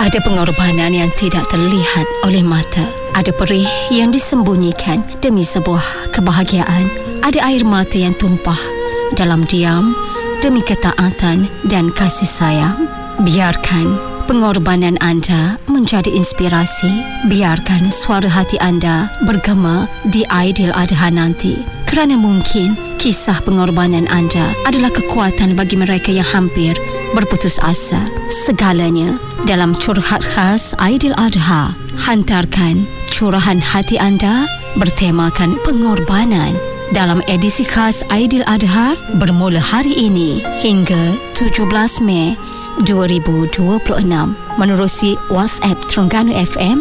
Ada pengorbanan yang tidak terlihat oleh mata. Ada perih yang disembunyikan demi sebuah kebahagiaan. Ada air mata yang tumpah dalam diam demi ketaatan dan kasih sayang. Biarkan pengorbanan anda menjadi inspirasi. Biarkan suara hati anda bergema di Aidiladha nanti. Kerana mungkin kisah pengorbanan anda adalah kekuatan bagi mereka yang hampir berputus asa. Segalanya dalam curhat khas Aidiladha. Hantarkan curahan hati anda bertemakan pengorbanan dalam edisi khas Aidiladha bermula hari ini hingga 17 Mei 2026 menerusi WhatsApp Terengganu FM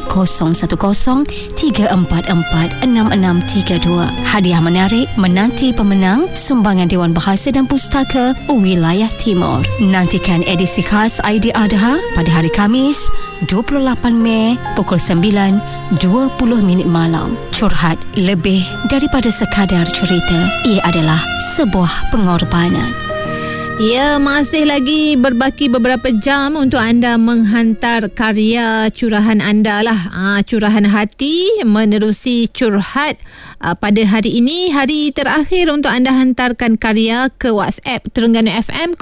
0103446632. Hadiah menarik menanti pemenang sumbangan Dewan Bahasa dan Pustaka Wilayah Timur. Nantikan edisi khas Aidiladha pada hari Khamis 28 Mei pukul 9.20 malam. Curhat lebih daripada sekadar cerita. Ia adalah sebuah pengorbanan. Ya, masih lagi berbaki beberapa jam untuk anda menghantar karya curahan anda lah. Curahan hati menerusi curhat pada hari ini. Hari terakhir untuk anda hantarkan karya ke WhatsApp Terengganu FM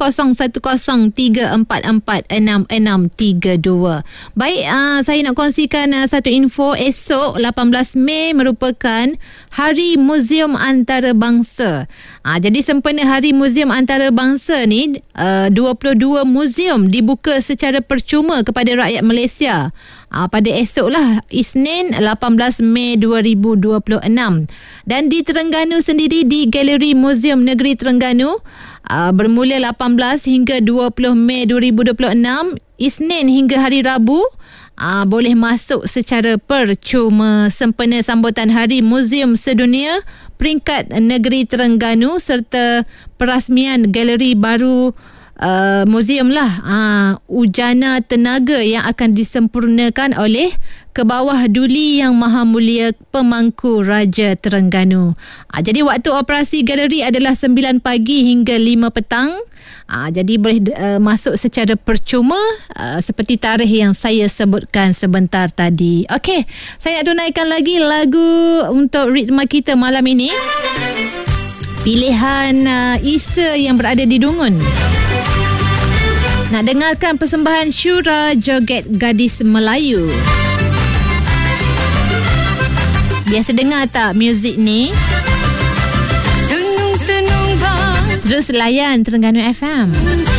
0103446632. Baik, saya nak kongsikan satu info. Esok 18 Mei merupakan Hari Muzium Antarabangsa. Jadi sempena Hari Muzium Antarabangsa ni, 22 muzium dibuka secara percuma kepada rakyat Malaysia pada esok lah, Isnin 18 Mei 2026. Dan di Terengganu sendiri, di Galeri Muzium Negeri Terengganu, bermula 18 hingga 20 Mei 2026, Isnin hingga hari Rabu, boleh masuk secara percuma sempena sambutan Hari Muzium Sedunia peringkat Negeri Terengganu serta perasmian galeri baru muzium lah, Ujana Tenaga yang akan disempurnakan oleh Kebawah Duli Yang Maha Mulia Pemangku Raja Terengganu. Jadi waktu operasi galeri adalah 9 pagi hingga 5 petang. Jadi boleh masuk secara percuma seperti tarikh yang saya sebutkan sebentar tadi. Okey, saya nak tunaikan lagi lagu untuk ritma kita malam ini. Pilihan Isa yang berada di Dungun. Nak dengarkan persembahan Syura Joget Gadis Melayu. Biasa dengar tak muzik ni? Terus layan Terengganu FM.